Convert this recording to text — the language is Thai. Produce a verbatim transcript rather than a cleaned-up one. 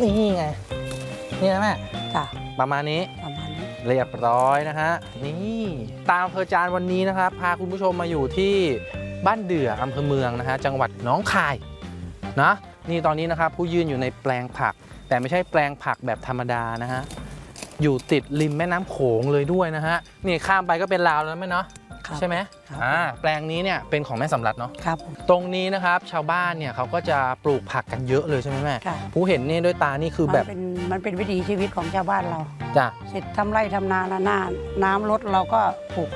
นี่ไงนี่นะแม่จ้ะประมาณนี้ประมาณนี้เรียบร้อยนะฮะนี่ตามอำเภอจานวันนี้นะครับพาคุณผู้ชมมาอยู่ที่บ้านเดืออำเภอเมืองนะฮะจังหวัดหนองคายนะนี่ตอนนี้นะครับผู้ยืนอยู่ในแปลงผัก แต่ไม่ใช่แปลงผักแบบธรรมดานะฮะอยู่ติดริมแม่น้ำโขงเลยด้วยนะฮะนี่ข้ามไปก็เป็นลาวแล้วไหมเนาะใช่ไหมอ่าแปลงนี้เนี่ยเป็นของแม่สำรัดเนาะครับตรงนี้นะครับชาวบ้านเนี่ยเขาก็จะปลูกผักกันเยอะเลยใช่ไหมแม่ค่ะผู้เห็นนี่ด้วยตานี่คือมันแบบเป็นมันเป็นวิถีชีวิตของชาวบ้านเราจ้ะเสร็จทำไร่ทำนาหน้าน้ำลดเราก็ปลูก